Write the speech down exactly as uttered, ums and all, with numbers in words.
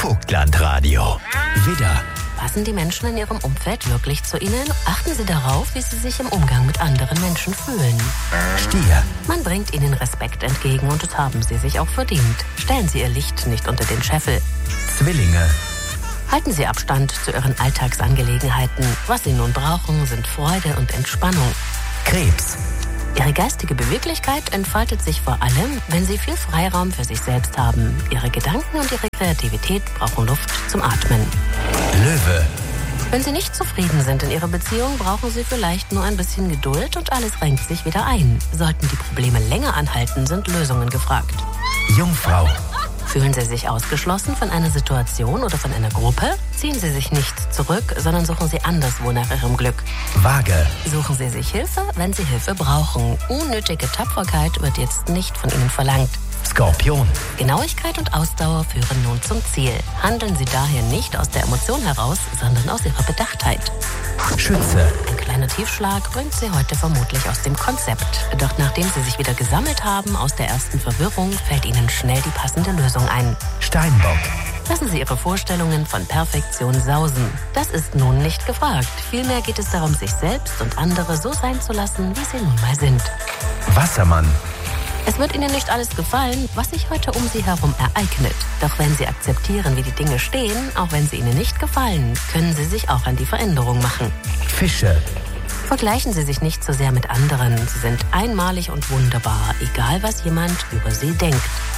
Vogtlandradio. Widder. Passen die Menschen in ihrem Umfeld wirklich zu ihnen? Achten Sie darauf, wie sie sich im Umgang mit anderen Menschen fühlen. Stier. Man bringt ihnen Respekt entgegen und das haben sie sich auch verdient. Stellen Sie Ihr Licht nicht unter den Scheffel. Zwillinge. Halten Sie Abstand zu Ihren Alltagsangelegenheiten. Was Sie nun brauchen, sind Freude und Entspannung. Krebs. Ihre geistige Beweglichkeit entfaltet sich vor allem, wenn Sie viel Freiraum für sich selbst haben. Ihre Gedanken und Ihre Kreativität brauchen Luft zum Atmen. Löwe. Wenn Sie nicht zufrieden sind in Ihrer Beziehung, brauchen Sie vielleicht nur ein bisschen Geduld und alles renkt sich wieder ein. Sollten die Probleme länger anhalten, sind Lösungen gefragt. Jungfrau. Fühlen Sie sich ausgeschlossen von einer Situation oder von einer Gruppe? Ziehen Sie sich nicht zurück, sondern suchen Sie anderswo nach Ihrem Glück. Waage. Suchen Sie sich Hilfe, wenn Sie Hilfe brauchen. Unnötige Tapferkeit wird jetzt nicht von Ihnen verlangt. Skorpion. Genauigkeit und Ausdauer führen nun zum Ziel. Handeln Sie daher nicht aus der Emotion heraus, sondern aus Ihrer Bedachtheit. Schütze. Ein kleiner Tiefschlag bringt Sie heute vermutlich aus dem Konzept. Doch nachdem Sie sich wieder gesammelt haben aus der ersten Verwirrung, fällt Ihnen schnell die passende Lösung ein. Steinbock. Lassen Sie Ihre Vorstellungen von Perfektion sausen. Das ist nun nicht gefragt. Vielmehr geht es darum, sich selbst und andere so sein zu lassen, wie sie nun mal sind. Wassermann. Es wird Ihnen nicht alles gefallen, was sich heute um Sie herum ereignet. Doch wenn Sie akzeptieren, wie die Dinge stehen, auch wenn sie Ihnen nicht gefallen, können Sie sich auch an die Veränderung machen. Fische. Vergleichen Sie sich nicht so sehr mit anderen. Sie sind einmalig und wunderbar, egal was jemand über Sie denkt.